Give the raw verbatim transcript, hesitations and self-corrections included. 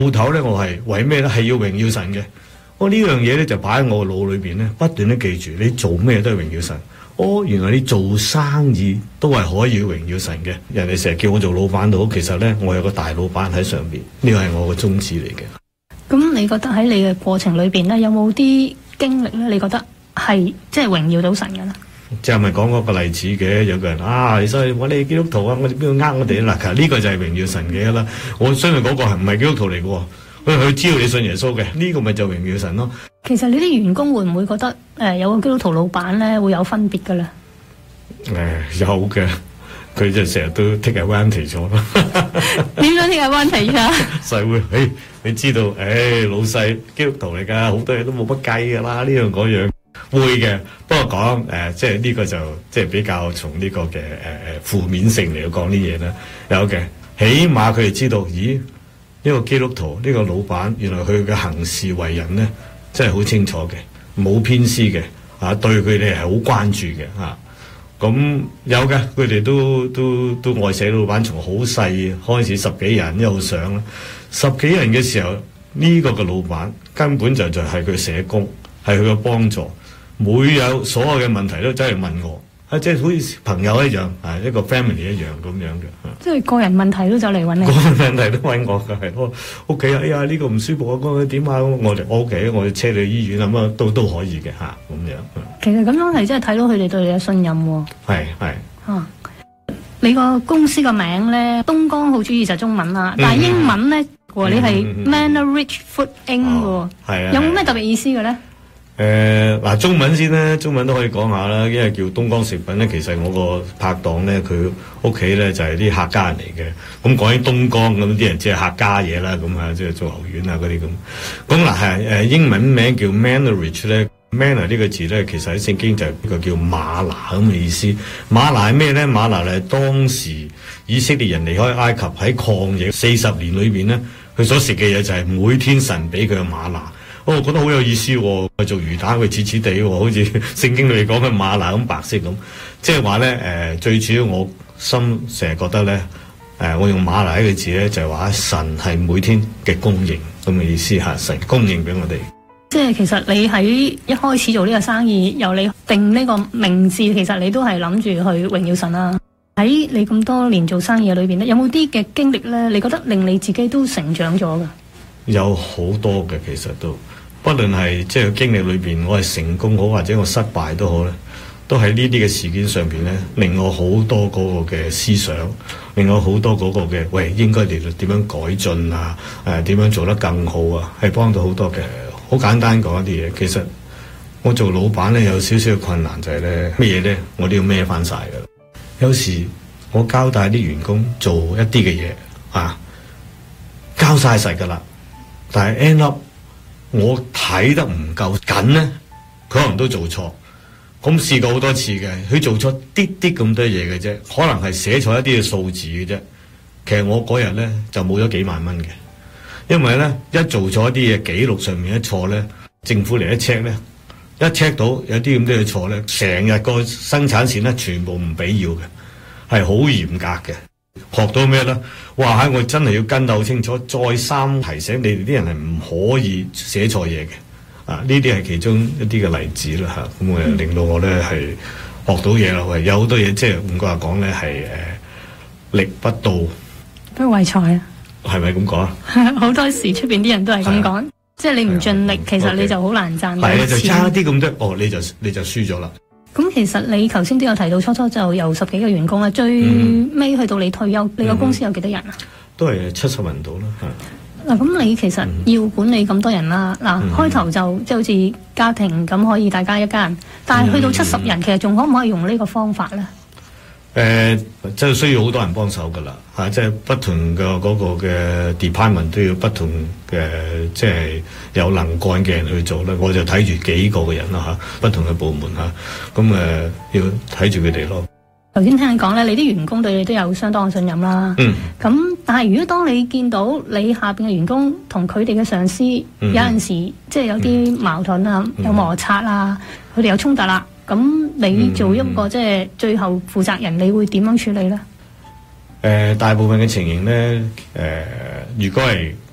鋪頭咧，我係為咩咧？係要榮耀神嘅。我呢樣嘢咧就擺喺我腦裏邊咧，不斷都記住，你做咩都係榮耀神。哦，原來你做生意都係可以榮耀神嘅。人哋成日叫我做老闆到，其實咧我有個大老闆喺上邊，呢個係我個宗旨嚟嘅。 咁你覺得喺你嘅過程裏邊咧，有冇啲經歷咧？你覺得係即係榮耀到神嘅咧？ 即係咪講嗰個例子嘅？有個人啊，所以我哋基督徒啊，我哋邊度呃我哋嗱？其實呢個就係榮耀神嘅啦。我相信嗰個係唔係基督徒嚟嘅，佢佢知道你信耶穌嘅，呢個咪就榮耀神咯。 其實你啲員工會唔會覺得誒、呃、有個基督徒老闆咧會有分別嘅咧？ 誒、呃、有嘅，佢就成日都 take advantage 咗咯。 點樣 take advantage 啊？ 細會誒，你知道誒、哎、老細基督徒嚟㗎，好多嘢都冇乜計㗎啦，呢樣嗰樣會嘅。不過講誒、呃，即係呢個就即係比較從呢個嘅誒誒負面性嚟講啲嘢啦。有嘅，起碼佢哋知道，咦呢、呢個基督徒呢、呢個老闆原來佢嘅行事為人咧，真係好清楚嘅，冇偏私嘅，啊對佢哋係好關注嘅嚇。咁有嘅，佢哋都都都愛社老闆，從好細開始十幾人一路上啦，十幾人嘅時候呢、呢個嘅老闆根本就就係佢社工，係佢嘅幫助，每有所有嘅問題都真係問我，啊即係好似朋友一樣，啊一個 family 一樣咁樣嘅。 即係個人問題都走嚟揾你。 個人問題都揾我嘅係咯，屋企哎呀呢、呢個唔舒服啊，嗰個點啊，我哋 O K，我哋車你去醫院啊，咁都都可以嘅嚇咁樣。 其實咁樣係真係睇到佢哋對你嘅信任喎。 係係。 啊，你個公司個名咧，東江好主意就中文啦，但係英文咧，你係 Manna Ridge Food Incorporated 喎。係啊。有冇咩特別意思嘅咧？ 誒嗱、呃，中文先咧，中文都可以講下啦。因為叫東江食品咧，其實我個拍檔咧，佢屋企咧就係、是、啲客家人嚟嘅。咁講起東江咁，啲人即係客家嘢啦，咁啊，即係做牛丸啊嗰啲咁。咁嗱係誒英文名叫 Manna Ridge 咧 ，Manna 呢個字咧，其實喺聖經就係一個叫嗎哪咁嘅意思。嗎哪係咩咧？嗎哪係當時以色列人離開埃及喺曠野四十年裏邊咧，佢所食嘅嘢就係每天神俾佢嘅嗎哪。哦，我覺得好有意思喎、哦！做魚蛋佢似似地喎，好似聖經裏講嘅嗎哪咁白色咁，即係話咧誒，最主要我心成日覺得咧誒、呃，我用嗎哪呢個字咧就係、是、話神係每天嘅供應咁嘅意思嚇，神供應俾我哋。 即係其實你喺一開始做呢個生意，由你定呢個名字，其實你都係諗住去榮耀神啦。喺你咁多年做生意裏邊咧，有冇啲嘅經歷咧？你覺得令你自己都成長咗㗎？有好多嘅，其實都。不論係即係經歷裏邊，我係成功好或者我失敗都好咧，都喺呢啲嘅事件上邊咧，令我好多嗰個嘅思想，令我好多嗰個嘅喂應該嚟到點樣改進啊？誒、呃、點樣做得更好啊？係幫到好多嘅。好簡單講一啲嘢，其實我做老闆咧有少少嘅困難就係咧咩嘢咧，我都要孭翻晒㗎啦。有時我交代啲員工做一啲嘅嘢啊，交晒實㗎啦，但係 end up。我睇得唔夠緊咧，佢可能都做錯。咁試過好多次嘅，佢做錯啲啲咁多嘢嘅啫，可能係寫錯一啲嘅數字嘅啫。其實我嗰日咧就冇咗幾萬蚊嘅，因為咧一做錯一啲嘢，記錄上面一錯咧，政府嚟一 check 咧，一 check 到有啲咁多嘢錯咧，成日個生產線咧全部唔俾要嘅，係好嚴格嘅。學到咩咧？哇！我真係要跟得好清楚，再三提醒你哋啲人係唔可以寫錯嘢嘅。啊，呢啲係其中一啲嘅例子啦嚇。咁誒令到我咧係學到嘢啦。喂，有好多嘢即係換句話講咧係誒力不到不為財啊。係咪咁講啊？ 好多時出邊啲人都係咁講，即係你唔盡力，其實你就好難賺到錢。係啊，就差啲咁多，哦，你就你就輸咗啦。咁其實你頭先都有提到，初初就有十幾個員工啦，最尾去到你退休，嗯、你個公司有幾多人啊？都係七十人到啦。嗱，咁你其實要管理咁多人啦。嗱、嗯，開頭就即係好似家庭咁，可以大家一家人，但係去到七十人，嗯、其實仲可唔可以用呢個方法咧？誒、呃，即係需要好多人幫手噶啦，嚇、啊！即係不同嘅嗰個嘅 department 都要不同嘅，即係有能幹嘅人去做啦。我就睇住幾個嘅人啦，嚇、啊，不同嘅部門嚇，咁、啊、誒、呃、要睇住佢哋咯。頭先聽你講咧，你啲員工對你都有相當嘅信任啦。嗯。咁，但係如果當你見到你下邊嘅員工同佢哋嘅上司、嗯、有陣時即係有啲矛盾啊、嗯、有摩擦啊，佢哋有衝突啦。咁你做一個、嗯、即係最後負責人，你會點樣處理咧？誒、呃，大部分嘅情形咧，誒、呃，如果係